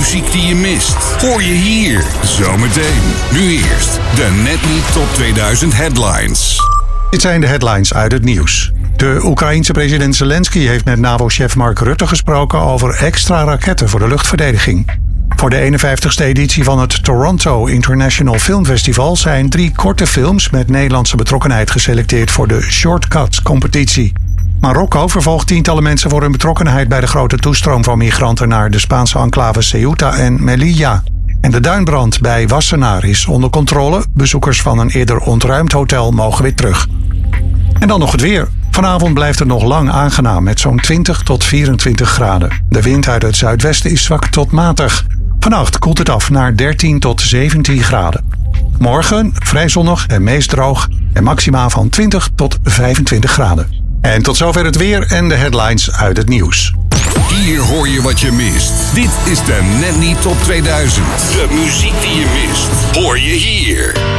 muziek die je mist, hoor je hier. Zometeen. Nu eerst de Net Niet Top 2000 Headlines. Dit zijn de headlines uit het nieuws. De Oekraïense president Zelensky heeft met NAVO-chef Mark Rutte gesproken over extra raketten voor de luchtverdediging. Voor de 51ste editie van het Toronto International Film Festival zijn 3 korte films met Nederlandse betrokkenheid geselecteerd voor de Shortcuts-competitie. Marokko vervolgt tientallen mensen voor hun betrokkenheid bij de grote toestroom van migranten naar de Spaanse enclaves Ceuta en Melilla. En de duinbrand bij Wassenaar is onder controle. Bezoekers van een eerder ontruimd hotel mogen weer terug. En dan nog het weer. Vanavond blijft het nog lang aangenaam met zo'n 20 tot 24 graden. De wind uit het zuidwesten is zwak tot matig. Vannacht koelt het af naar 13 tot 17 graden. Morgen vrij zonnig en meest droog en maxima van 20 tot 25 graden. En tot zover het weer en de headlines uit het nieuws. Hier hoor je wat je mist. Dit is de Net Niet Top 2000. De muziek die je mist, hoor je hier.